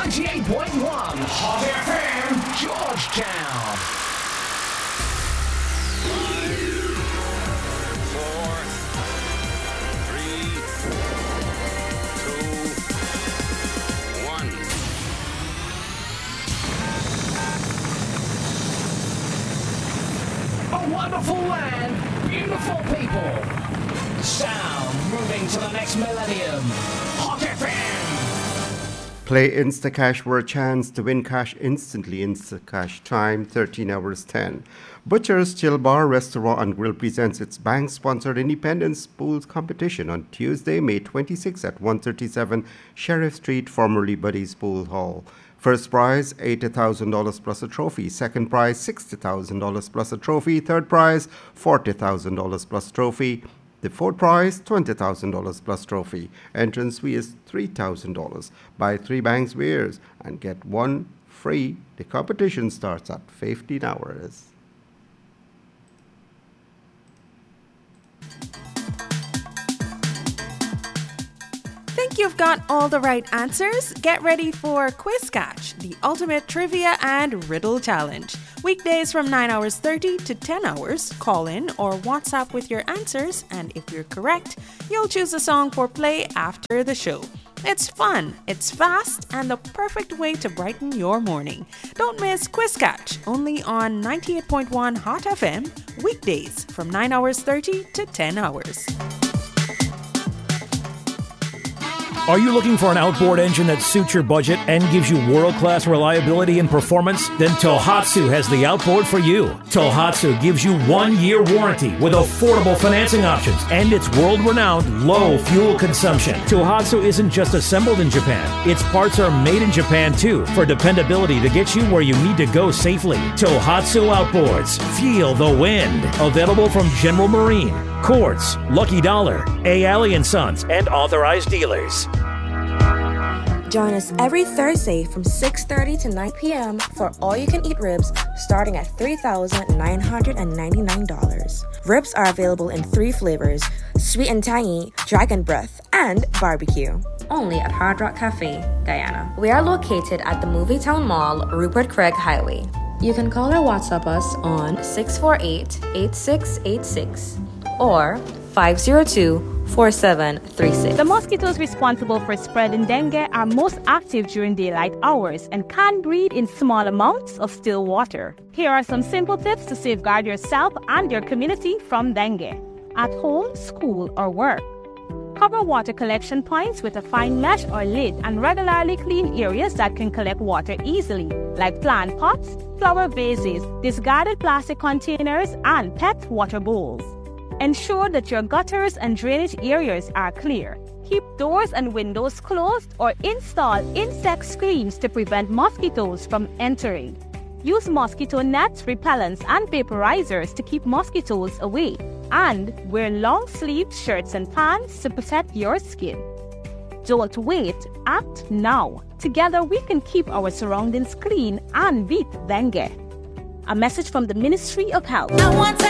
98.1 Hot FM, Georgetown. 5, 4, 3, 2, 1. A wonderful land, beautiful people. Sound moving to the next millennium. Hot FM. Play Instacash for a chance to win cash instantly. Instacash time 13 hours 10. Butcher's Chill Bar, Restaurant and Grill presents its bank-sponsored Independence Pools competition on Tuesday, May 26 at 137 Sheriff Street, formerly Buddy's Pool Hall. First prize, $80,000 plus a trophy. Second prize, $60,000 plus a trophy. Third prize, $40,000 plus trophy. The fourth prize, $20,000 plus trophy. Entrance fee is $3,000. Buy 3 banks beers and get 1 free. The competition starts at 15 hours. Think you've got all the right answers? Get ready for Quiz Catch, the ultimate trivia and riddle challenge. Weekdays from 9 hours 30 to 10 hours. Call in or WhatsApp with your answers, and if you're correct, you'll choose a song for play after the show. It's fun, it's fast, and the perfect way to brighten your morning. Don't miss Quiz Catch, only on 98.1 Hot FM, weekdays from 9 hours 30 to 10 hours. Are you looking for an outboard engine that suits your budget and gives you world-class reliability and performance? Then Tohatsu has the outboard for you. Tohatsu gives you 1-year warranty with affordable financing options and its world-renowned low fuel consumption. Tohatsu isn't just assembled in Japan. Its parts are made in Japan too, for dependability to get you where you need to go safely. Tohatsu Outboards. Feel the wind. Available from General Marine, Quartz, Lucky Dollar, A. Alley & Sons, and authorized dealers. Join us every Thursday from 6:30 to 9 p.m. for all-you-can-eat ribs starting at $3,999. Ribs are available in 3 flavors, sweet and tangy, dragon breath, and barbecue. Only at Hard Rock Cafe, Guyana. We are located at the Movietown Mall, Rupert Craig Highway. You can call or WhatsApp us on 648-8686 or 502-4736. The mosquitoes responsible for spreading dengue are most active during daylight hours and can breed in small amounts of still water. Here are some simple tips to safeguard yourself and your community from dengue. At home, school, or work. Cover water collection points with a fine mesh or lid and regularly clean areas that can collect water easily, like plant pots, flower vases, discarded plastic containers, and pet water bowls. Ensure that your gutters and drainage areas are clear. Keep doors and windows closed or install insect screens to prevent mosquitoes from entering. Use mosquito nets, repellents, and vaporizers to keep mosquitoes away. And wear long-sleeved shirts and pants to protect your skin. Don't wait, act now. Together we can keep our surroundings clean and beat dengue. A message from the Ministry of Health.